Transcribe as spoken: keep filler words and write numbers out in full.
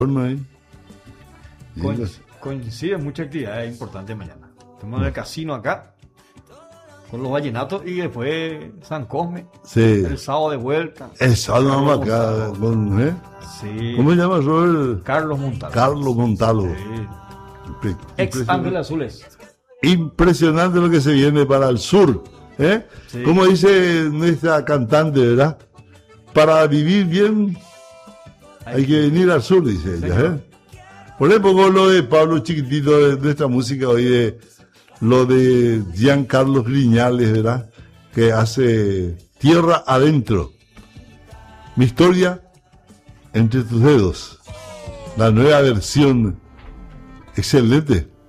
Bueno, ahí. Coin- Bien, coincide muchas actividades importantes mañana. Tenemos el casino acá, con los vallenatos, y después San Cosme, sí. el sábado de vuelta. El sábado vamos Carlos acá Montalvo. con, ¿eh? Sí. ¿Cómo se llama Robert? Carlos Montalvo. Carlos Montalvo. Sí. Impre- Ex impresionante. Ángeles Azules. Impresionante lo que se viene para el sur, ¿eh? Sí. Como dice nuestra cantante, ¿verdad? Para vivir bien hay que venir al sur, dice ella, Señor. ¿eh? Por ahí pongo lo de Pablo Chiquitito de nuestra música hoy, de lo de Giancarlo Griñales, ¿verdad? Que hace Tierra Adentro. Mi historia entre tus dedos. La nueva versión. Excelente.